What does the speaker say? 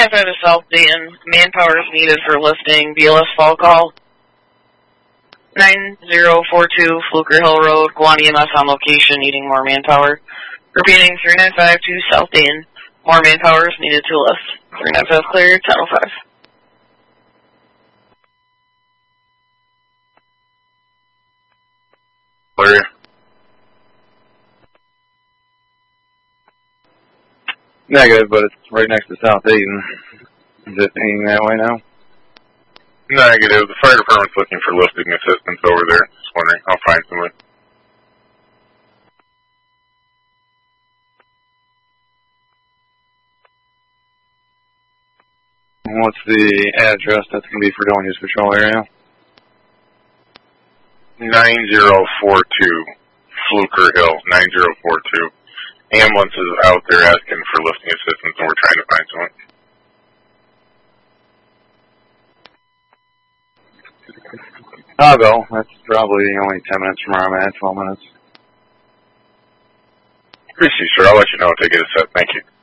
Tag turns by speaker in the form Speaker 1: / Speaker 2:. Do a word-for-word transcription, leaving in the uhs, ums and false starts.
Speaker 1: nine five to South Dayton. Manpower is needed for lifting B L S fall call. nine zero four two Fluker Hill Road, Guan E M S on location, needing more manpower. Repeating, three nine five to South Dayton. More manpower is needed to lift. three nine five clear, ten oh five.
Speaker 2: Clear.
Speaker 3: Negative, but it's right next to South Dayton. Is it aiming that way now?
Speaker 2: Negative. The fire department's looking for lifting assistance over there. Just wondering. I'll find somebody.
Speaker 3: What's the address that's going to be for Donya's patrol area?
Speaker 2: nine zero four two Fluker Hill, nine zero four two. Ambulance is out there asking for lifting assistance, and we're trying to find someone.
Speaker 3: I'll go. That's probably only ten minutes from where I'm at, twelve minutes.
Speaker 2: Appreciate you, sir. I'll let you know if they get a set. Thank you.